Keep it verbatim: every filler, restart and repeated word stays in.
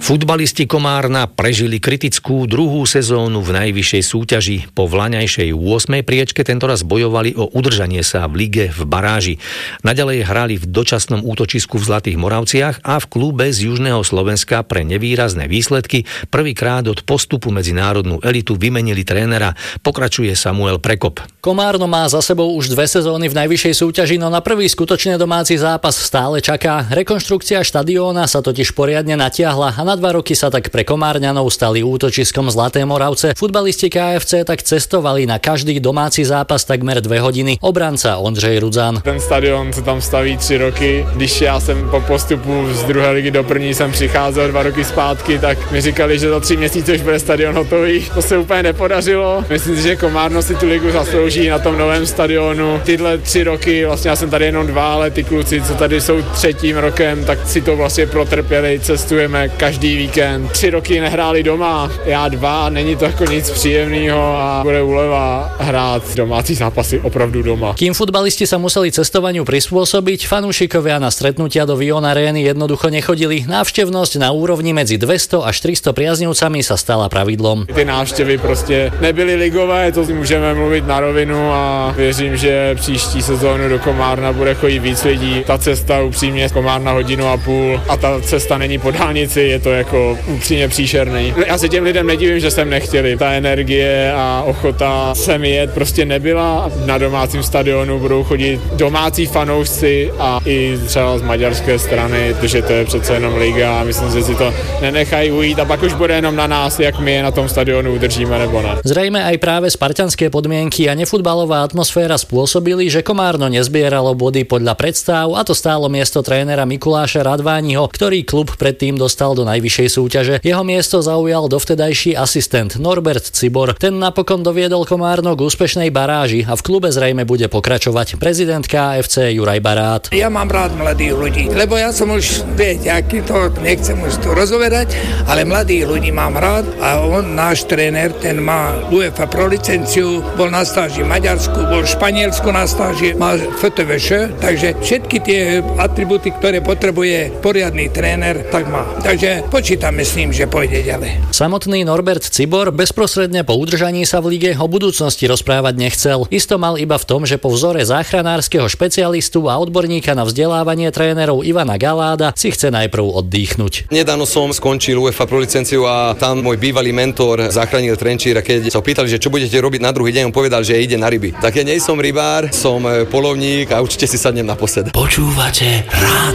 Futbalisti Komárna prežili kritickú druhú sezónu v najvyššej súťaži. Po vlaňajšej ôsmej priečke tentoraz bojovali o udržanie sa v lige v baráži. Naďalej hrali v dočasnom útočisku v Zlatých Moravciach a v klube z Južného Slovenska pre nevýrazné výsledky prvýkrát od postupu medzi národnú elitu vymenili trénera. Pokračuje Samuel Prekop. Komárno má za sebou už dve sezóny v najvyššej súťaži, no na prvý skutočne domáci zápas stále čaká. Rekonštrukcia štadióna sa totiž poriadne natiahla a na dva roky sa tak pre Komárňanov stali útočiskom Zlaté Moravce. Futbalisti ká ef cé tak cestovali na každý domáci zápas takmer dve hodiny. Obranca Ondřej Rudzan. Ten stadion se tam staví tři roky. Když já jsem po postupu z druhé ligy do první jsem přicházel dva roky zpátky, tak mi říkali, že za tři měsíce už bude stadion hotový. To se úplně nepodařilo. Myslím si, že Komárno si tu ligu zaslouží na tom novém stadionu. Tyhle tři roky, vlastně já jsem tady jenom dva, ale ty kluci, co tady jsou třetím rokem, tak si to vlastně protrpěli. Cestujeme každý víkend. Tři roky nehráli doma, já dva, není to jako nic příjemného a bude úleva hrát domácí zápasy opravdu doma. Kým futbalisti sa museli cestovaniu prispôsobiť, fanúšikovia na stretnutia do Vion Arény jednoducho nechodili. Návštevnosť na úrovni medzi dvesto až tristo priaznivcami sa stala pravidlom. Ty návštěvy prostě nebyly ligové, to můžeme mluvit na rovinu a věřím, že příští sezónu do Komárna bude chodit víc lidí. Ta cesta upřímně z Komárna hodinu a půl a ta cesta není po dálnici, je to jako upřímně příšerný. Já se těm lidem nedivím, že sem nechtěli. Ta energie a ochota sem jet prostě nebyla. Na domácím stadionu budou chodit domácí fanoušci a i třeba z maďarské strany, protože to je přece jenom liga a myslím, že si to nenechají ujít a pak už bude jenom na nás, jak my je na tom stadionu udržíme nebo ne. Zrejme aj práve spartanské podmienky a nefutbalová atmosféra spôsobili, že Komárno nezbieralo body podľa predstav a to stálo miesto trénera Mikuláša Radvániho, ktorý klub predtým dostal do najvyššej súťaže. Jeho miesto zaujal dovtedajší asistent Norbert Cibor. Ten napokon doviedol Komárno k úspešnej baráži a v klube zrejme bude pokračovať. Prezident ká ef cé Juraj Barát. Ja mám rád mladých ľudí, lebo ja som už, viete, aký to, nechcem už to rozoberať, ale mladých ľudí mám rád a on, náš tréner, ten má UEFA pro licenciu, bol na stáži v Maďarsku, bol v Španielsku na stáži, má ef té vé šé, takže všetky tie atribúty, ktoré potrebuje poriadny tréner, tak má. Takže počítame s ním, že pôjde ďalej. Samotný Norbert Cibor bezprostredne po udržaní sa v lige o budúcnosti rozprávať nechcel. Isto mal iba v tom, že po vzore záchranárskeho špecialistu a odborníka na vzdelávanie trénerov Ivana Galáda si chce najprv oddychnúť. Nedávno som skončil UEFA pro licenciu a tam môj bývalý mentor zachránil Trenčír a keď sa pýtali, že čo budete robiť na druhý deň, on povedal, že ide na ryby. Tak ja nie som rybár, som polovník a určite si sadnem naposled. Počúvate rádio